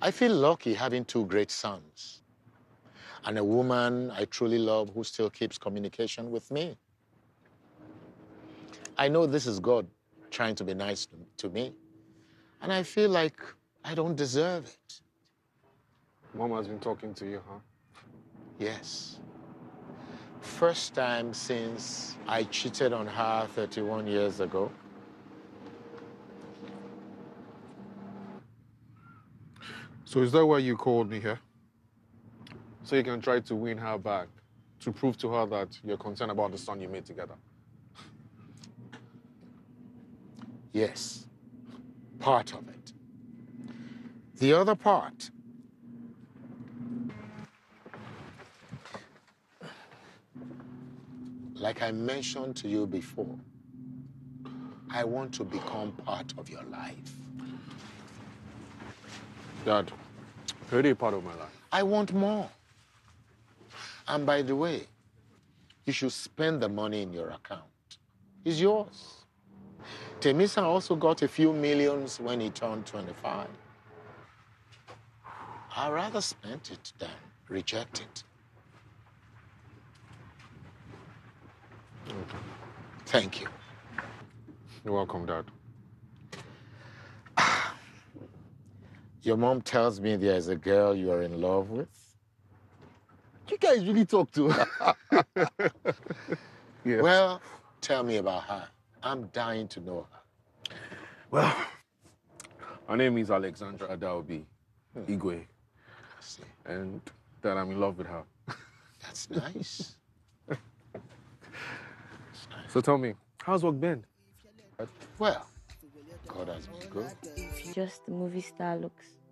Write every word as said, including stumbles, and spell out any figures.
I feel lucky having two great sons and a woman I truly love who still keeps communication with me. I know this is God trying to be nice to, to me, and I feel like I don't deserve it. Mom has been talking to you, huh? Yes. First time since I cheated on her thirty-one years ago. So is that why you called me here? So you can try to win her back, to prove to her that you're concerned about the son you made together? Yes, part of it. The other part, like I mentioned to you before, I want to become part of your life. Dad, you're already a part of my life. I want more. And by the way, you should spend the money in your account. It's yours. Temisa also got a few millions when he turned twenty-five. I'd rather spend it than reject it. Okay. Thank you. You're welcome, Dad. Your mom tells me there's a girl you are in love with. You guys really talk to her. Yes. Well, tell me about her. I'm dying to know her. Well, her name is Alexandra Adaobi Hmm. Igwe, I see. and that I'm in love with her. That's nice. That's nice. So tell me, how's work been? Well, God has been good. Just the movie star looks.